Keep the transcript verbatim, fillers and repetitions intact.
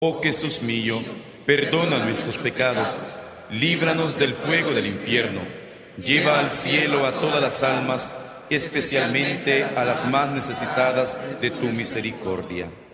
Oh Jesús mío, perdona nuestros pecados, líbranos del fuego del infierno, lleva al cielo a todas las almas, especialmente a las más necesitadas de tu misericordia.